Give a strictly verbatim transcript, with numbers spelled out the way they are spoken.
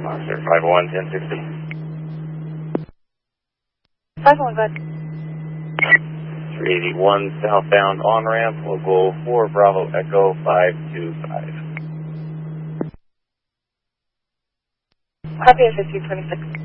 Officer five one, ten sixty. five one, bud. three eighty-one southbound on-ramp, local four Bravo Echo five two five. Copy of fifteen twenty-six.